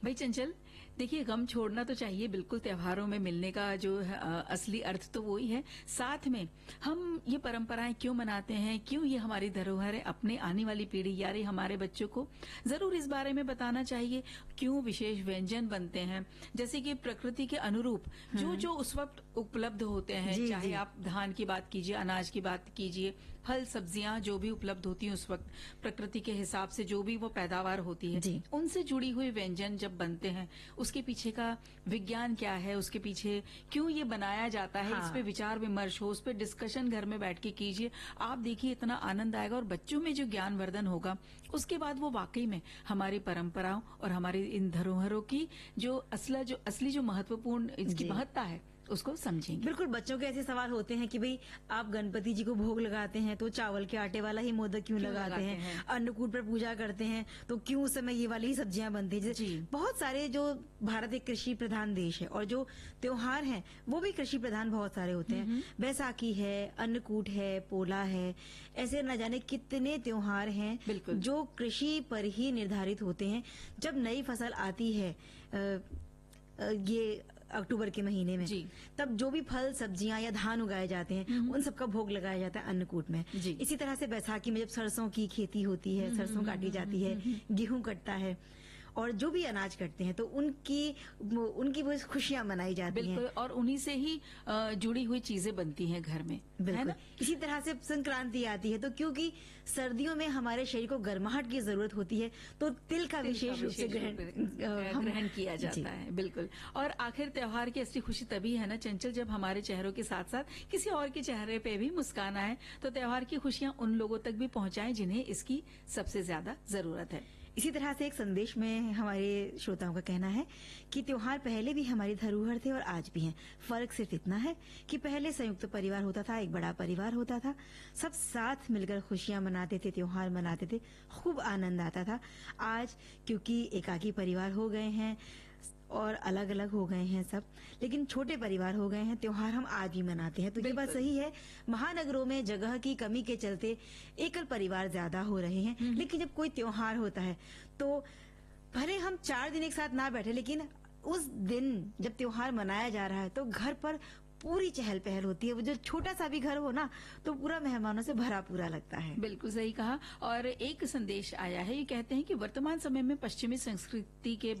भाई चंचल, देखिए गम छोड़ना तो चाहिए बिल्कुल। त्योहारों में मिलने का जो है, असली अर्थ तो वही है। साथ में हम ये परंपराएं क्यों मनाते हैं, क्यों ये हमारी धरोहर है, अपने आने वाली पीढ़ी यानी हमारे बच्चों को जरूर इस बारे में बताना चाहिए। क्यों विशेष व्यंजन बनते हैं, जैसे कि प्रकृति के अनुरूप जो जो उस वक्त उपलब्ध होते हैं, जी, चाहे जी। आप धान की बात कीजिए, अनाज की बात कीजिए, फल सब्जियां जो भी उपलब्ध होती हैं उस वक्त प्रकृति के हिसाब से जो भी वो पैदावार होती है, जी। उनसे जुड़ी हुई व्यंजन जब बनते हैं, उसके पीछे का विज्ञान क्या है, उसके पीछे क्यों ये बनाया जाता है, हाँ। इस पे विचार विमर्श हो, उस पे डिस्कशन घर में बैठ के कीजिए। आप देखिए इतना आनंद आएगा और बच्चों में जो ज्ञानवर्धन होगा, उसके बाद वो वाकई में हमारी परंपराओं और हमारी इन धरोहरों की जो असली जो महत्वपूर्ण इसकी जी। महत्ता है उसको समझेंगे। बिल्कुल, बच्चों के ऐसे सवाल होते हैं कि भाई आप गणपति जी को भोग लगाते हैं तो चावल के आटे वाला ही मोदक क्यों लगाते हैं? अन्नकूट पर पूजा करते हैं तो क्यों उस समय ये वाली ही सब्जियां बनती हैं? जैसे जी। बहुत सारे, जो भारत एक कृषि प्रधान देश है और जो त्योहार हैं वो भी कृषि प्रधान बहुत सारे होते हैं। बैसाखी है, अन्नकूट है, पोला है, ऐसे न जाने कितने त्योहार हैं बिल्कुल। जो कृषि पर ही निर्धारित होते हैं। जब नई फसल आती है ये अक्टूबर के महीने में, जी। तब जो भी फल सब्जियां या धान उगाए जाते हैं उन सबका भोग लगाया जाता है अन्नकूट में। जी। इसी तरह से बैसाखी में जब सरसों की खेती होती है, सरसों काटी जाती है, गेहूं कटता है और जो भी अनाज कटते हैं तो उनकी वो खुशियां मनाई जाती हैं। बिल्कुल, और उन्हीं से ही जुड़ी हुई चीजें बनती हैं घर में, है बिल्कुल। ना? इसी तरह से संक्रांति आती है तो क्योंकि सर्दियों में हमारे शरीर को गर्माहट की जरूरत होती है तो तिल का विशेष रूप से ग्रहण किया जी। जाता है। बिल्कुल। और आखिर त्योहार की असली खुशी तभी है ना चंचल, जब हमारे चेहरों के साथ साथ किसी और के चेहरे पे भी मुस्कान आए। तो त्योहार की खुशियां उन लोगों तक भी पहुंचाएं जिन्हें इसकी सबसे ज्यादा जरूरत है। इसी तरह से एक संदेश में हमारे श्रोताओं का कहना है कि त्योहार पहले भी हमारी धरोहर थे और आज भी हैं। फर्क सिर्फ इतना है कि पहले संयुक्त परिवार होता था, एक बड़ा परिवार होता था, सब साथ मिलकर खुशियां मनाते थे, त्योहार मनाते थे, खूब आनंद आता था। आज क्योंकि एकाकी परिवार हो गए हैं और अलग अलग हो गए हैं सब, लेकिन छोटे परिवार हो गए हैं, त्योहार हम आज भी मनाते हैं। तो ये बात बिल्कुल। सही है, महानगरों में जगह की कमी के चलते एकल परिवार ज्यादा हो रहे हैं, लेकिन जब कोई त्योहार होता है तो भले हम 4 दिन एक साथ ना बैठे, लेकिन उस दिन जब त्योहार मनाया जा रहा है तो घर पर पूरी चहल पहल होती है। वो जो छोटा सा भी घर हो ना तो पूरा मेहमानों से भरा पूरा लगता है। बिल्कुल सही कहा। और एक संदेश आया है, ये कहते हैं कि वर्तमान समय में पश्चिमी संस्कृति के